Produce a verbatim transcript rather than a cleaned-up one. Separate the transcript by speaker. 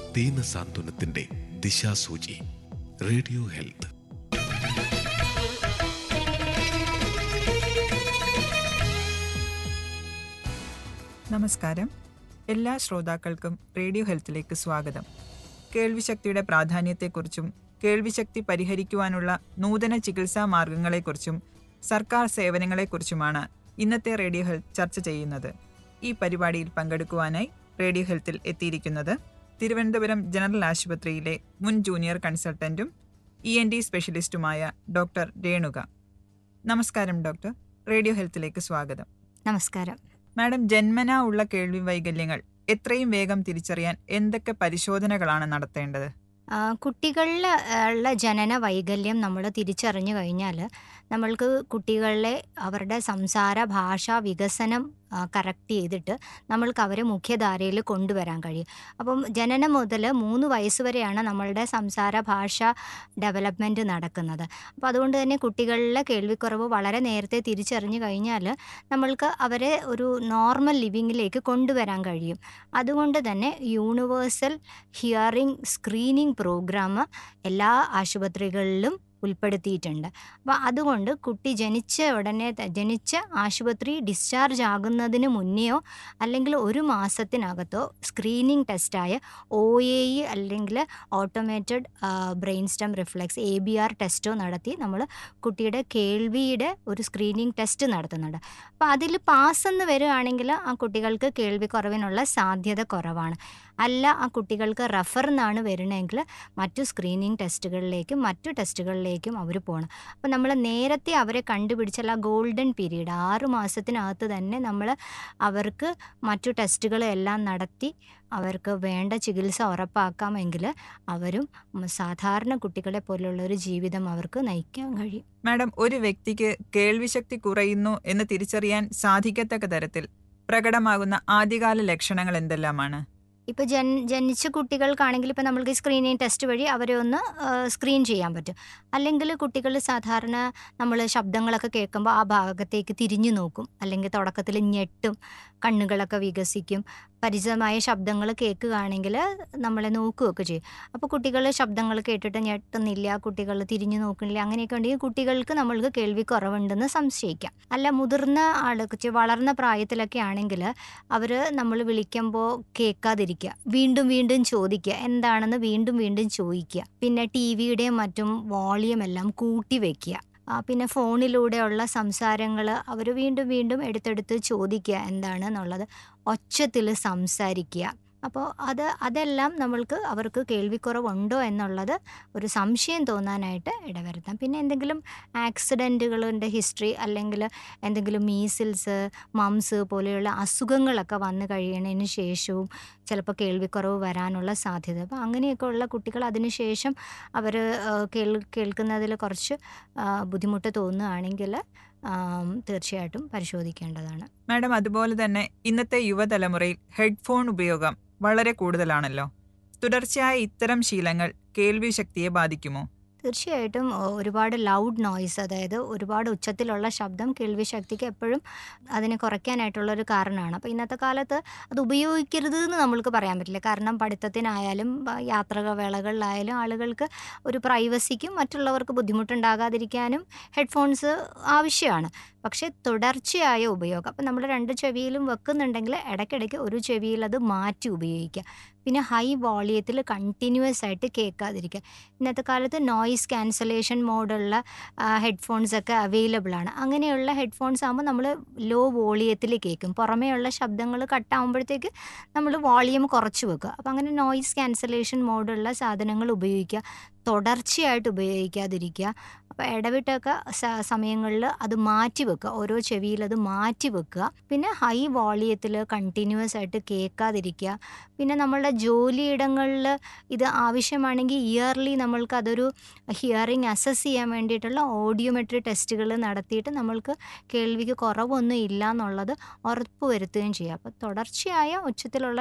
Speaker 1: ദീനസാന്ത്വനത്തിന്റെ ദിശാസൂചി. Radio health.
Speaker 2: നമസ്കാരം. എല്ലാ ശ്രോതാക്കൾക്കും റേഡിയോ ഹെൽത്തിലേക്ക് സ്വാഗതം. കേൾവിശക്തിയുടെ പ്രാധാന്യത്തെക്കുറിച്ചും കേൾവിശക്തി പരിഹരിക്കുവാനുള്ള നൂതന ചികിത്സാ മാർഗങ്ങളെക്കുറിച്ചും സർക്കാർ സേവനങ്ങളെക്കുറിച്ചുമാണ് ഇന്നത്തെ റേഡിയോ ഹെൽത്ത് ചർച്ച ചെയ്യുന്നത്. ഈ പരിപാടിയിൽ പങ്കെടുക്കുവാനായി റേഡിയോ ഹെൽത്തിൽ എത്തിയിരിക്കുന്നത് തിരുവനന്തപുരം ജനറൽ ആശുപത്രിയിലെ മുൻ junior കൺസൾട്ടന്റും E N D സ്പെഷ്യലിസ്റ്റുമായ doctor Renuka. നമസ്കാരം ഡോക്ടർ. റേഡിയോ ഹെൽത്തിലേക്ക് സ്വാഗതം.
Speaker 3: നമസ്കാരം
Speaker 2: മാഡം. ജന്മനാ ഉള്ള കേൾവി വൈകല്യങ്ങൾ എത്രയും വേഗം തിരിച്ചറിയാൻ എന്തൊക്കെ പരിശോധനകളാണ് നടത്തേണ്ടത്?
Speaker 3: കുട്ടികളിൽ ഉള്ള ജനന വൈകല്യം നമ്മൾ തിരിച്ചറിഞ്ഞു കഴിഞ്ഞാൽ നമ്മൾക്ക് കുട്ടികളിലെ അവരുടെ സംസാര ഭാഷാ വികസനം കറക്റ്റ് ചെയ്തിട്ട് നമ്മൾക്ക് അവരെ മുഖ്യധാരയിൽ കൊണ്ടുവരാൻ കഴിയും. അപ്പം ജനനം മുതൽ മൂന്ന് വയസ്സ് വരെയാണ് നമ്മളുടെ സംസാര ഭാഷ ഡെവലപ്മെൻറ്റ് നടക്കുന്നത്. അപ്പോൾ അതുകൊണ്ട് തന്നെ കുട്ടികളിലെ കേൾവിക്കുറവ് വളരെ നേരത്തെ തിരിച്ചറിഞ്ഞു കഴിഞ്ഞാൽ നമ്മൾക്ക് അവരെ ഒരു നോർമൽ ലിവിങ്ങിലേക്ക് കൊണ്ടുവരാൻ കഴിയും. അതുകൊണ്ട് തന്നെ യൂണിവേഴ്സൽ ഹിയറിംഗ് സ്ക്രീനിങ് പ്രോഗ്രാം എല്ലാ ആശുപത്രികളിലും ഉൾപ്പെടുത്തിയിട്ടുണ്ട്. അപ്പോൾ അതുകൊണ്ട് കുട്ടി ജനിച്ച ഉടനെ ജനിച്ച ആശുപത്രി ഡിസ്ചാർജ് ആകുന്നതിന് മുന്നെയോ അല്ലെങ്കിൽ ഒരു മാസത്തിനകത്തോ സ്ക്രീനിങ് ടെസ്റ്റായ ഒ എ ഇ അല്ലെങ്കിൽ automated brain stem reflex A B R ടെസ്റ്റോ നടത്തി നമ്മൾ കുട്ടിയുടെ കേൾവിയുടെ ഒരു സ്ക്രീനിങ് ടെസ്റ്റ് നടത്തുന്നുണ്ട്. അപ്പോൾ അതിൽ പാസ് എന്ന് വരികയാണെങ്കിൽ ആ കുട്ടികൾക്ക് കേൾവിക്കുറവിനുള്ള സാധ്യത കുറവാണ്. അല്ല, ആ കുട്ടികൾക്ക് റഫർ എന്നാണ് വരുന്നതെങ്കിൽ മറ്റു സ്ക്രീനിങ് ടെസ്റ്റുകളിലേക്കും മറ്റു ടെസ്റ്റുകളിലേക്കും അവർ പോകണം. അപ്പോൾ നമ്മൾ നേരത്തെ അവരെ കണ്ടുപിടിച്ചാൽ ആ ഗോൾഡൻ പീരീഡ് ആറ് മാസത്തിനകത്ത് തന്നെ നമ്മൾ അവർക്ക് മറ്റു ടെസ്റ്റുകളെല്ലാം നടത്തി അവർക്ക് വേണ്ട ചികിത്സ ഉറപ്പാക്കാമെങ്കിൽ അവരും സാധാരണ കുട്ടികളെ പോലുള്ള ഒരു ജീവിതം അവർക്ക് നയിക്കാൻ കഴിയും.
Speaker 2: മാഡം, ഒരു വ്യക്തിക്ക് കേൾവിശക്തി കുറയുന്നു എന്ന് തിരിച്ചറിയാൻ സാധിക്കത്തക്ക തരത്തിൽ പ്രകടമാകുന്ന ആദ്യകാല ലക്ഷണങ്ങൾ എന്തെല്ലാമാണ്?
Speaker 3: ഇപ്പോൾ ജൻ ജനിച്ച കുട്ടികൾക്കാണെങ്കിൽ ഇപ്പോൾ നമ്മൾക്ക് സ്ക്രീനിങ് ടെസ്റ്റ് വഴി അവരെ ഒന്ന് സ്ക്രീൻ ചെയ്യാൻ പറ്റും. അല്ലെങ്കിൽ കുട്ടികൾ സാധാരണ നമ്മൾ ശബ്ദങ്ങളൊക്കെ കേൾക്കുമ്പോൾ ആ ഭാഗത്തേക്ക് തിരിഞ്ഞു നോക്കും, അല്ലെങ്കിൽ തുടക്കത്തിൽ ഞെട്ടും, കണ്ണുകളൊക്കെ വികസിക്കും. പരിചിതമായ ശബ്ദങ്ങൾ കേൾക്കുകയാണെങ്കിൽ നമ്മളെ നോക്കുകയൊക്കെ ചെയ്യും. അപ്പോൾ കുട്ടികൾ ശബ്ദങ്ങൾ കേട്ടിട്ട് ഞെട്ടുന്നില്ല, കുട്ടികൾ തിരിഞ്ഞു നോക്കുന്നില്ല, അങ്ങനെയൊക്കെ ഉണ്ടെങ്കിൽ കുട്ടികൾക്ക് നമ്മൾക്ക് കേൾവി കുറവുണ്ടെന്ന് സംശയിക്കാം. അല്ല, മുതിർന്ന ആൾക്ക് വളർന്ന പ്രായത്തിലൊക്കെ ആണെങ്കിൽ അവർ നമ്മൾ വിളിക്കുമ്പോൾ കേൾക്കാതിരിക്കുക, വീണ്ടും വീണ്ടും ചോദിക്കുക, എന്താണെന്ന് വീണ്ടും വീണ്ടും ചോദിക്കുക. പിന്നെ ടി വിയുടെയും മറ്റും വോളിയം എല്ലാം കൂട്ടി വയ്ക്കുക. പിന്നെ ഫോണിലൂടെയുള്ള സംസാരങ്ങൾ അവർ വീണ്ടും വീണ്ടും എടുത്തെടുത്ത് ചോദിക്കുക എന്താണെന്നുള്ളത്, ഒച്ചത്തിൽ സംസാരിക്കുക. അപ്പോൾ അത് അതെല്ലാം നമ്മൾക്ക് അവർക്ക് കേൾവിക്കുറവുണ്ടോ എന്നുള്ളത് ഒരു സംശയം തോന്നാനായിട്ട് ഇടവരുത്താം. പിന്നെ എന്തെങ്കിലും ആക്സിഡൻറ്റുകളുടെ ഹിസ്റ്ററി അല്ലെങ്കിൽ എന്തെങ്കിലും മീസിൽസ്, മംസ് പോലെയുള്ള അസുഖങ്ങളൊക്കെ വന്നു കഴിയുന്നതിന് ശേഷവും ചിലപ്പോൾ കേൾവിക്കുറവ് വരാനുള്ള സാധ്യത. അപ്പോൾ അങ്ങനെയൊക്കെ ഉള്ള കുട്ടികൾ അതിന് ശേഷം അവർ കേൾ കേൾക്കുന്നതിൽ കുറച്ച് ബുദ്ധിമുട്ട് തോന്നുകയാണെങ്കിൽ തീർച്ചയായിട്ടും പരിശോധിക്കേണ്ടതാണ്.
Speaker 2: മാഡം, അതുപോലെ തന്നെ ഇന്നത്തെ യുവതലമുറയിൽ ഹെഡ്ഫോൺ ഉപയോഗം വളരെ കൂടുതലാണല്ലോ. തുടർച്ചയായ ഇത്തരം ശീലങ്ങൾ കേൾവി ശക്തിയെ ബാധിക്കുമോ?
Speaker 3: തീർച്ചയായിട്ടും ഒരുപാട് ലൗഡ് നോയ്സ്, അതായത് ഒരുപാട് ഉച്ചത്തിലുള്ള ശബ്ദം കേൾവി ശക്തിക്ക് എപ്പോഴും അതിനെ കുറയ്ക്കാനായിട്ടുള്ളൊരു കാരണമാണ്. അപ്പോൾ ഇന്നത്തെ കാലത്ത് അത് ഉപയോഗിക്കരുത് എന്ന് നമ്മൾക്ക് പറയാൻ പറ്റില്ല. കാരണം പഠിത്തത്തിനായാലും യാത്രാ വേളകളിലായാലും ആളുകൾക്ക് ഒരു പ്രൈവസിക്കും മറ്റുള്ളവർക്ക് ബുദ്ധിമുട്ടുണ്ടാകാതിരിക്കാനും ഹെഡ്ഫോൺസ് ആവശ്യമാണ്. പക്ഷേ തുടർച്ചയായ ഉപയോഗം, അപ്പം നമ്മൾ രണ്ട് ചെവിയിലും വെക്കുന്നുണ്ടെങ്കിൽ ഇടയ്ക്കിടയ്ക്ക് ഒരു ചെവിയിൽ അത് മാറ്റി ഉപയോഗിക്കുക. പിന്നെ ഹൈ വോളിയത്തിൽ കണ്ടിന്യൂസ് ആയിട്ട് കേൾക്കാതിരിക്കുക. ഇന്നത്തെ കാലത്ത് നോയിസ് ക്യാൻസലേഷൻ മോഡുള്ള ഹെഡ്ഫോൺസൊക്കെ അവൈലബിൾ ആണ്. അങ്ങനെയുള്ള ഹെഡ്ഫോൺസ് ആകുമ്പോൾ നമ്മൾ ലോ വോളിയത്തിൽ കേൾക്കും, പുറമേയുള്ള ശബ്ദങ്ങൾ കട്ടാകുമ്പോഴത്തേക്ക് നമ്മൾ വോളിയം കുറച്ച് വെക്കുക. അപ്പോൾ അങ്ങനെ നോയിസ് ക്യാൻസലേഷൻ മോഡുള്ള സാധനങ്ങൾ ഉപയോഗിക്കുക, തുടർച്ചയായിട്ട് ഉപയോഗിക്കാതിരിക്കുക. അപ്പോൾ ഇടവിട്ടൊക്കെ സമയങ്ങളിൽ അത് മാറ്റി വെക്കുക, ഓരോ ചെവിയിൽ അത് മാറ്റി വെക്കുക. പിന്നെ ഹൈ വോളിയത്തിൽ കണ്ടിന്യൂസ് ആയിട്ട് കേൾക്കാതിരിക്കുക. പിന്നെ നമ്മളുടെ ജോലിയിടങ്ങളിൽ ഇത് ആവശ്യമാണെങ്കിൽ ഇയർലി നമ്മൾക്ക് അതൊരു ഹിയറിംഗ് അസസ് ചെയ്യാൻ വേണ്ടിയിട്ടുള്ള ഓഡിയോമെട്രി ടെസ്റ്റുകൾ നടത്തിയിട്ട് നമ്മൾക്ക് കേൾവിക്ക് കുറവൊന്നും ഇല്ല എന്നുള്ളത് ഉറപ്പ് വരുത്തുകയും ചെയ്യുക. അപ്പോൾ തുടർച്ചയായ ഉച്ചത്തിലുള്ള